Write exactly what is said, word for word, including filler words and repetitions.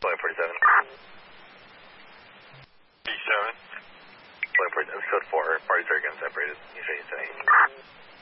Boeing forty-seven. B seven. Boeing forty-seven, code four, parties are again separated. You say you say.